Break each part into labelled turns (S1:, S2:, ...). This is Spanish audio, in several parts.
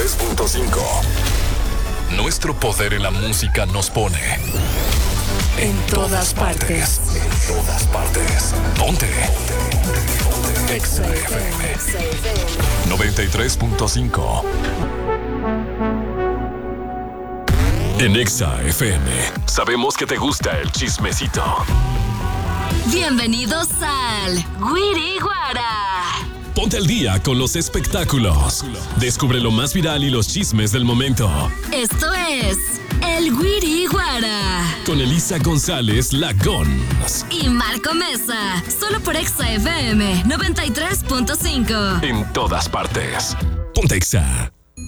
S1: 93.5. Nuestro poder en la música nos pone en todas partes. En todas partes. Ponte. Exa FM 93.5. En Exa FM sabemos que te gusta el chismecito.
S2: Bienvenidos al Güiri Guara.
S1: Ponte al día con los espectáculos. Descubre lo más viral y los chismes del momento.
S2: Esto es el Güiri Guara.
S1: Con Elisa González Lagons.
S2: Y Marco Mesa. Solo por Exa FM 93.5.
S1: En todas partes. Ponte Exa.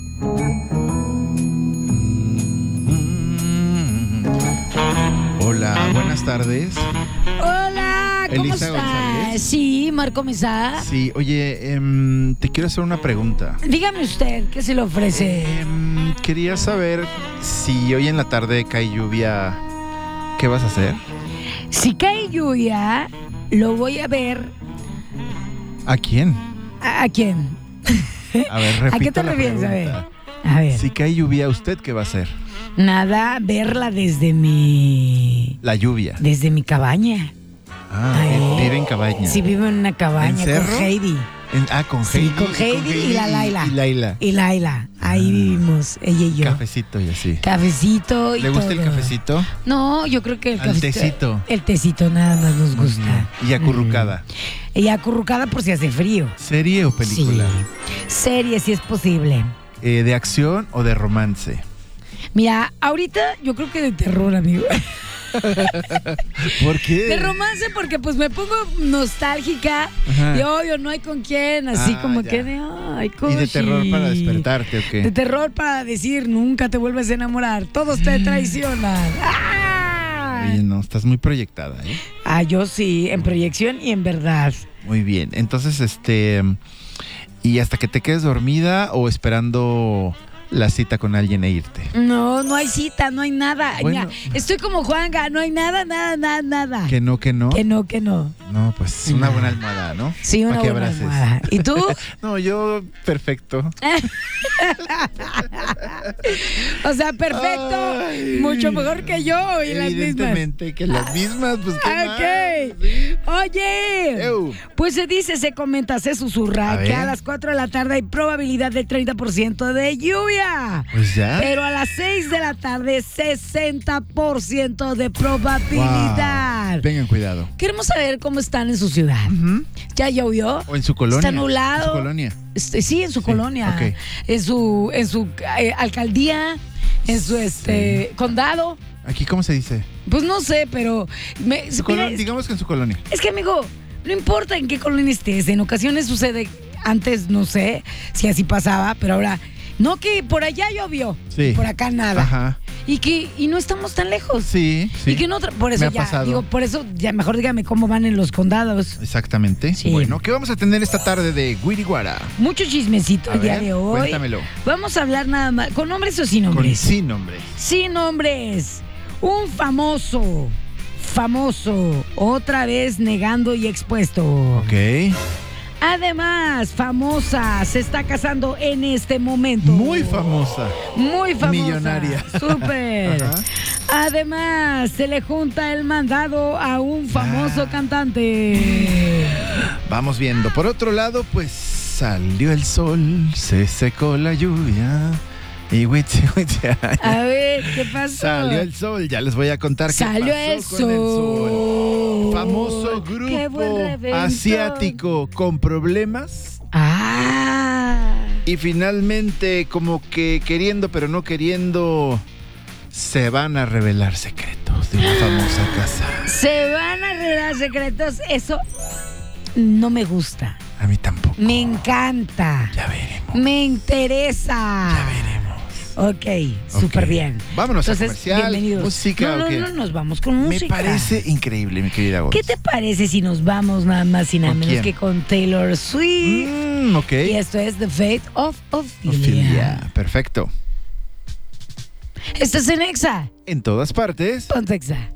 S3: Hola, buenas tardes.
S4: Hola, ¿cómo
S3: Elisa
S4: estás?
S3: González.
S4: Sí, Marco Mesa.
S3: Sí, oye, te quiero hacer una pregunta.
S4: Dígame usted, ¿qué se le ofrece?
S3: Quería saber si hoy en la tarde cae lluvia, ¿qué vas a hacer?
S4: Si cae lluvia, lo voy a ver.
S3: ¿A quién?
S4: ¿A quién?
S3: A ver, repito
S4: ¿A qué te
S3: la
S4: refieres?
S3: pregunta.
S4: A ver.
S3: Si cae lluvia, ¿usted qué va a hacer?
S4: Nada, verla desde mi cabaña.
S3: Vive en cabaña.
S4: Sí, vivo en una cabaña
S3: ¿En cerro?
S4: con Heidi.
S3: Con
S4: Sí,
S3: Heidi.
S4: con Heidi y la Laila.
S3: Y Laila.
S4: Ahí vivimos, ella y yo.
S3: Cafecito y así.
S4: Cafecito y
S3: ¿Le gusta
S4: todo.
S3: el cafecito?
S4: No, yo creo que el cafecito.
S3: tecito.
S4: El tecito nada más nos gusta.
S3: Y acurrucada.
S4: Y acurrucada por si hace frío.
S3: ¿Serie o película?
S4: Sí. Serie, si es posible.
S3: ¿De acción o de romance?
S4: Mira, ahorita yo creo que de terror, amigo.
S3: ¿Por qué?
S4: De romance porque pues me pongo nostálgica.
S3: Ajá.
S4: Y obvio, no hay con quién. Así como
S3: ya.
S4: que de, ay,
S3: ¿Y de terror para despertarte o qué?
S4: De terror para decir, nunca te vuelves a enamorar. Todos te traicionan. ¡Ah!
S3: Oye, no, estás muy proyectada, ¿eh?
S4: Ah, yo sí, en proyección y en verdad.
S3: Muy bien. Entonces, ¿y hasta que te quedes dormida o esperando la cita con alguien e irte?
S4: No, no hay cita, no hay nada.
S3: Bueno.
S4: Mira, estoy como Juanga, no hay nada.
S3: ¿Que no?
S4: Que no.
S3: No, pues una buena almohada, ¿no?
S4: Sí, una
S3: Pa' que
S4: buena
S3: abraces.
S4: almohada. ¿Y tú?
S3: No, yo perfecto.
S4: O sea, perfecto.
S3: Ay.
S4: Mucho mejor que yo y las mismas.
S3: Evidentemente que las mismas, pues qué más.
S4: Ok.
S3: Sí.
S4: Oye,
S3: Eu.
S4: pues se dice, se comenta, se susurra
S3: A
S4: que
S3: ver.
S4: a las 4 de la tarde hay probabilidad del 30% de lluvia.
S3: Pues ya.
S4: Pero a las 6 de la tarde, 60% de probabilidad.
S3: Wow. Tengan cuidado.
S4: Queremos saber cómo están en su ciudad. ¿Ya llovió?
S3: O en su colonia.
S4: Está nublado.
S3: En su colonia.
S4: Sí, en su colonia.
S3: ok.
S4: En su alcaldía, en su condado.
S3: ¿Aquí cómo se dice?
S4: Pues no sé, pero
S3: Digamos que en su colonia.
S4: es que, amigo, no importa en qué colonia estés. En ocasiones sucede, antes no sé si así pasaba, pero ahora, no que por allá llovió,
S3: Sí.
S4: por acá nada.
S3: Ajá.
S4: Y no estamos tan lejos.
S3: Sí, sí.
S4: Y que no, por eso
S3: Me ha
S4: ya,
S3: pasado.
S4: digo, por eso ya mejor dígame cómo van en los condados.
S3: Exactamente.
S4: Sí.
S3: Bueno, ¿qué vamos a tener esta tarde de Guiriguara?
S4: Mucho chismecito
S3: A
S4: el día
S3: ver,
S4: de hoy.
S3: cuéntamelo.
S4: Vamos a hablar nada más, ¿con nombres o sin
S3: Con
S4: nombres?
S3: sin nombre.
S4: Sin nombres. Un famoso, otra vez negando y expuesto.
S3: Ok.
S4: Además, famosa, se está casando en este momento.
S3: Muy famosa.
S4: Muy famosa.
S3: Millonaria.
S4: Súper.
S3: Ajá.
S4: Además, se le junta el mandado a un famoso cantante.
S3: Vamos viendo. Por otro lado, pues salió el sol, se secó la lluvia. Y
S4: A ver, ¿qué pasó?
S3: salió el sol, ya les voy a contar qué
S4: Salió
S3: pasó
S4: el
S3: con el sol.
S4: sol.
S3: Famoso
S4: Qué buen
S3: grupo
S4: reventón.
S3: asiático con problemas.
S4: Ah.
S3: Y finalmente, como que queriendo pero no queriendo, se van a revelar secretos de una famosa casa.
S4: Se van a revelar secretos. Eso no me gusta.
S3: A mí tampoco.
S4: Me encanta.
S3: Ya veremos.
S4: Me interesa.
S3: Ya veremos.
S4: Ok, súper
S3: Ok.
S4: bien.
S3: Vámonos
S4: Entonces,
S3: a comercial.
S4: bienvenidos.
S3: Música,
S4: no,
S3: ¿o qué?
S4: no, nos vamos con
S3: Me
S4: música.
S3: parece increíble, mi querida Gonz.
S4: ¿Qué te parece si nos vamos nada más y nada
S3: ¿Con
S4: menos
S3: quién?
S4: que con Taylor Swift?
S3: Ok.
S4: Y esto es The Fate of Ophelia.
S3: Ophelia. Perfecto.
S4: Estás en Exa.
S3: En todas partes.
S4: Ponte Exa.